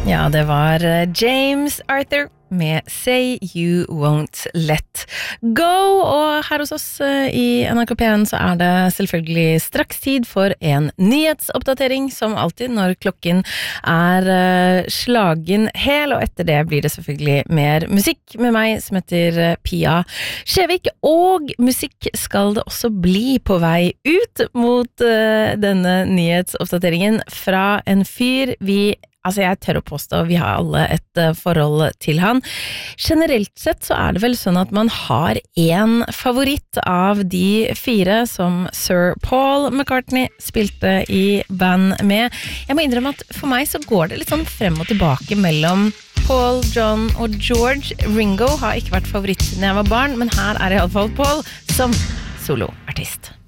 Ja, det var James Arthur med Say You Won't Let Go, og her hos oss i NRK P1 så det selvfølgelig straks tid for en nyhetsoppdatering, som alltid når klokken slagen hel, og etter det blir det selvfølgelig mer musikk med meg som heter Pia Skjevik, og musikk skal det også bli på vei ut mot denne nyhetsoppdateringen fra en fyr jeg tør å påstå, vi har alle et forhold til han. Generelt sett så det vel sånn at man har en favoritt av de 4 som Sir Paul McCartney spilte i band med. Jeg må innrømme at for meg så går det litt sånn frem og tilbake mellom Paul, John og George. Ringo har ikke vært favoritt siden jeg var barn, men her det i alle fall Paul som soloartist.